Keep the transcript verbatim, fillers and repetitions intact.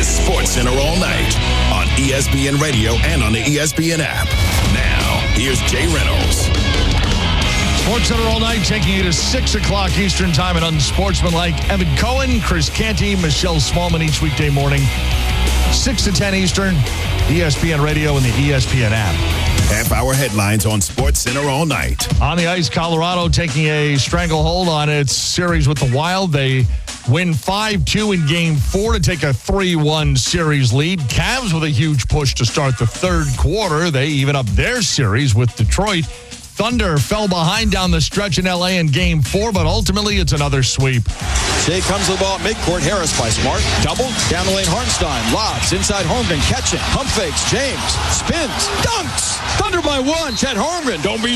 is Sports Center all night on E S P N Radio and on the E S P N app. Now, here's Jay Reynolds. Sports Center all night, taking you to six o'clock Eastern time and unsportsmanlike. Evan Cohen, Chris Canty, Michelle Smallman each weekday morning, six to ten Eastern, E S P N Radio and the E S P N app. Half-hour headlines on Sports Center all night. On the ice, Colorado taking a stranglehold on its series with the Wild. They win five two in Game four to take a three one series lead. Cavs with a huge push to start the third quarter. They even up their series with Detroit. Thunder fell behind down the stretch in L A in Game four, but ultimately it's another sweep. Shea comes to the ball at midcourt. Harris by Smart. Double. Down the lane, Hartenstein. Lobs. Inside Holmgren. Catching. Pump fakes. James. Spins. Dunks. Thunder by one. Chet Holmgren. Don't be